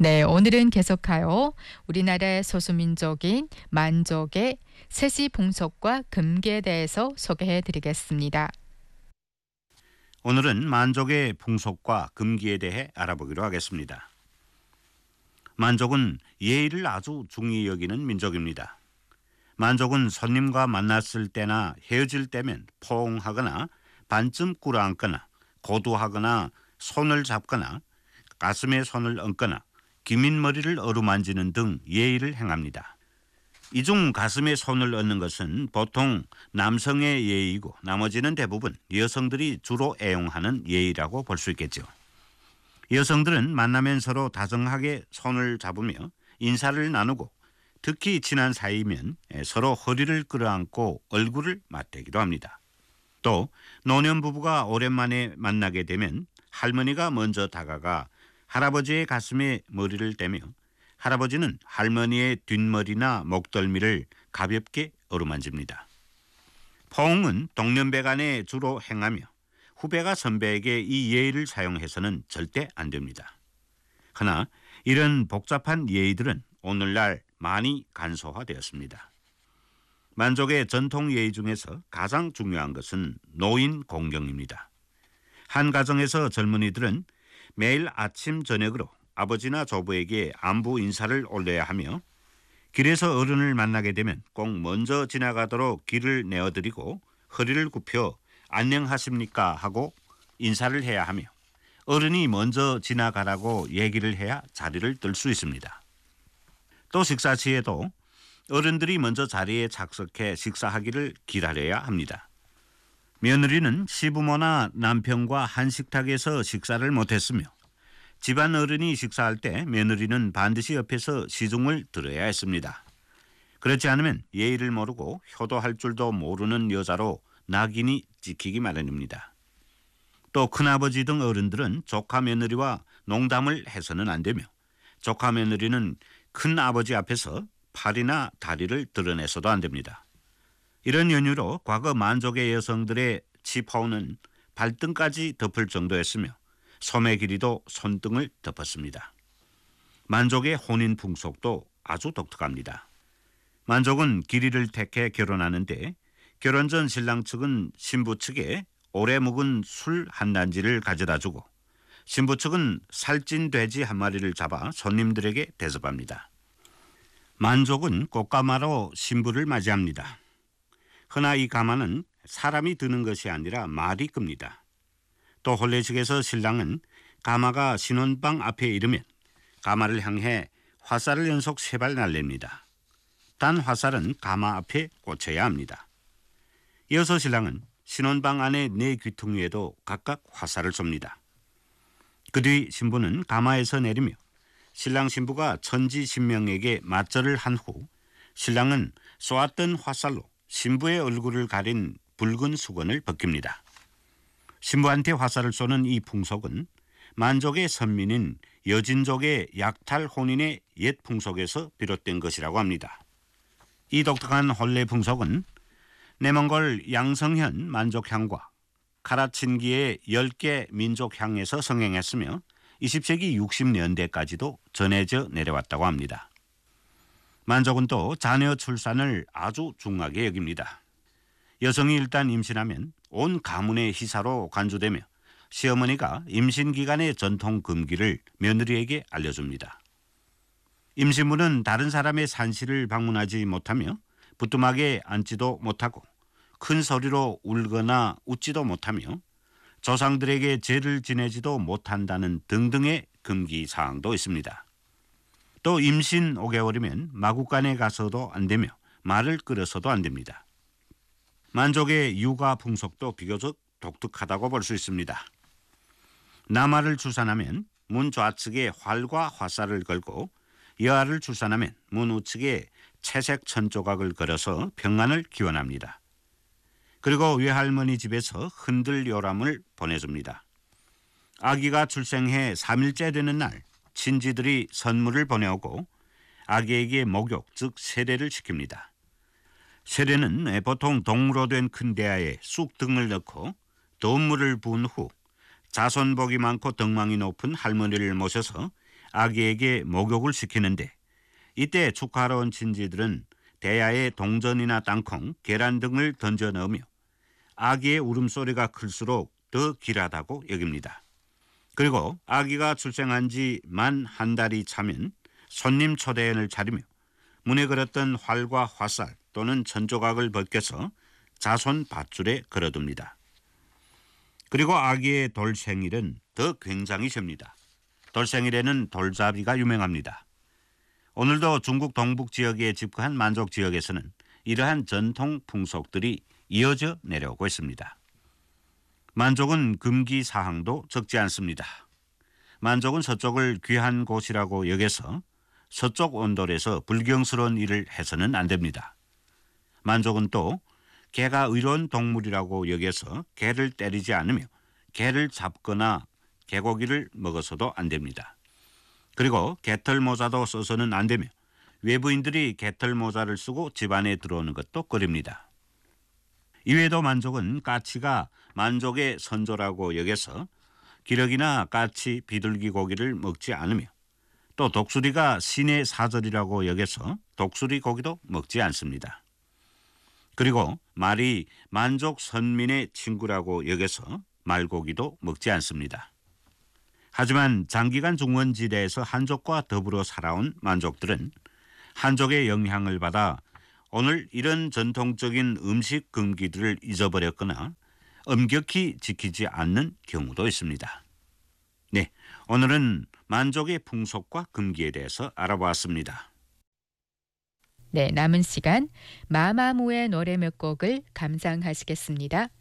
네, 오늘은 계속하여 우리나라의 소수민족인 만족의 세시봉속과 금기에 대해서 소개해 드리겠습니다. 오늘은 만족의 풍속과 금기에 대해 알아보기로 하겠습니다. 만족은 예의를 아주 중히 여기는 민족입니다. 만족은 손님과 만났을 때나 헤어질 때면 포옹하거나 반쯤 꿇어앉거나 고두하거나 손을 잡거나 가슴에 손을 얹거나 기민머리를 어루만지는 등 예의를 행합니다. 이 중 가슴에 손을 얹는 것은 보통 남성의 예의이고 나머지는 대부분 여성들이 주로 애용하는 예의라고 볼 수 있겠죠. 여성들은 만나면 서로 다정하게 손을 잡으며 인사를 나누고 특히 친한 사이면 서로 허리를 끌어안고 얼굴을 맞대기도 합니다. 또 노년부부가 오랜만에 만나게 되면 할머니가 먼저 다가가 할아버지의 가슴에 머리를 대며 할아버지는 할머니의 뒷머리나 목덜미를 가볍게 어루만집니다. 포옹은 동년배 간에 주로 행하며 후배가 선배에게 이 예의를 사용해서는 절대 안 됩니다. 그러나 이런 복잡한 예의들은 오늘날 많이 간소화되었습니다. 만족의 전통 예의 중에서 가장 중요한 것은 노인 공경입니다. 한 가정에서 젊은이들은 매일 아침 저녁으로 아버지나 조부에게 안부 인사를 올려야 하며 길에서 어른을 만나게 되면 꼭 먼저 지나가도록 길을 내어드리고 허리를 굽혀 안녕하십니까 하고 인사를 해야 하며 어른이 먼저 지나가라고 얘기를 해야 자리를 뜰 수 있습니다. 또 식사 시에도 어른들이 먼저 자리에 착석해 식사하기를 기다려야 합니다. 며느리는 시부모나 남편과 한 식탁에서 식사를 못했으며 집안 어른이 식사할 때 며느리는 반드시 옆에서 시중을 들어야 했습니다. 그렇지 않으면 예의를 모르고 효도할 줄도 모르는 여자로 낙인이 찍히기 마련입니다. 또 큰아버지 등 어른들은 조카 며느리와 농담을 해서는 안 되며 조카 며느리는 큰아버지 앞에서 팔이나 다리를 드러내서도 안 됩니다. 이런 연유로 과거 만족의 여성들의 치파오는 발등까지 덮을 정도였으며 소매 길이도 손등을 덮었습니다. 만족의 혼인 풍속도 아주 독특합니다. 만족은 길이를 택해 결혼하는데 결혼 전 신랑 측은 신부 측에 오래 묵은 술 한 단지를 가져다 주고 신부 측은 살찐 돼지 한 마리를 잡아 손님들에게 대접합니다. 만족은 꽃가마로 신부를 맞이합니다. 허나 이 가마는 사람이 드는 것이 아니라 말이 끕니다. 또 혼례식에서 신랑은 가마가 신혼방 앞에 이르면 가마를 향해 화살을 연속 3발 날립니다. 단 화살은 가마 앞에 꽂혀야 합니다. 이어서 신랑은 신혼방 안의 4귀퉁이에도 각각 화살을 쏩니다. 그 뒤 신부는 가마에서 내리며 신랑 신부가 천지신명에게 맞절을 한 후 신랑은 쏘았던 화살로 신부의 얼굴을 가린 붉은 수건을 벗깁니다. 신부한테 화살을 쏘는 이 풍속은 만족의 선민인 여진족의 약탈 혼인의 옛 풍속에서 비롯된 것이라고 합니다. 이 독특한 혼례 풍속은 내몽골 양성현 만족향과 카라친기의 10개 민족향에서 성행했으며 20세기 60년대까지도 전해져 내려왔다고 합니다. 만족은 또 자녀 출산을 아주 중하게 여깁니다. 여성이 일단 임신하면 온 가문의 희사로 간주되며 시어머니가 임신 기간의 전통 금기를 며느리에게 알려줍니다. 임신부는 다른 사람의 산실을 방문하지 못하며 부뚜막에 앉지도 못하고 큰 소리로 울거나 웃지도 못하며 조상들에게 제를 지내지도 못한다는 등등의 금기 사항도 있습니다. 또 임신 5개월이면 마구간에 가서도 안 되며 말을 끌어서도 안 됩니다. 만족의 육아 풍속도 비교적 독특하다고 볼 수 있습니다. 남아를 출산하면 문 좌측에 활과 화살을 걸고 여아를 출산하면 문 우측에 채색 천조각을 걸어서 평안을 기원합니다. 그리고 외할머니 집에서 흔들 요람을 보내줍니다. 아기가 출생해 3일째 되는 날 친지들이 선물을 보내오고 아기에게 목욕 즉 세례를 시킵니다. 세례는 보통 동으로 된 큰 대야에 쑥 등을 넣고 더운 물을 부은 후 자손복이 많고 덕망이 높은 할머니를 모셔서 아기에게 목욕을 시키는데 이때 축하하러 온 친지들은 대야에 동전이나 땅콩, 계란 등을 던져 넣으며 아기의 울음소리가 클수록 더 귀하다고 여깁니다. 그리고 아기가 출생한 지 만 한 달이 차면 손님 초대연을 차리며 문에 걸었던 활과 화살 또는 천조각을 벗겨서 자손 밧줄에 걸어둡니다. 그리고 아기의 돌생일은 더 굉장히 셉니다. 돌생일에는 돌잡이가 유명합니다. 오늘도 중국 동북 지역에 집거한 만족 지역에서는 이러한 전통 풍속들이 이어져 내려오고 있습니다. 만족은 금기 사항도 적지 않습니다. 만족은 서쪽을 귀한 곳이라고 여겨서 서쪽 온돌에서 불경스러운 일을 해서는 안 됩니다. 만족은 또 개가 의로운 동물이라고 여겨서 개를 때리지 않으며 개를 잡거나 개고기를 먹어서도 안 됩니다. 그리고 개털 모자도 써서는 안 되며 외부인들이 개털 모자를 쓰고 집안에 들어오는 것도 꺼립니다. 이외에도 만족은 까치가 만족의 선조라고 여겨서 기러기나 까치, 비둘기 고기를 먹지 않으며 또 독수리가 신의 사절이라고 여겨서 독수리 고기도 먹지 않습니다. 그리고 말이 만족 선민의 친구라고 여겨서 말고기도 먹지 않습니다. 하지만 장기간 중원지대에서 한족과 더불어 살아온 만족들은 한족의 영향을 받아 오늘 이런 전통적인 음식 금기들을 잊어버렸거나 엄격히 지키지 않는 경우도 있습니다. 네, 오늘은 만족의 풍속과 금기에 대해서 알아보았습니다. 네, 남은 시간 마마무의 노래 몇 곡을 감상하시겠습니다.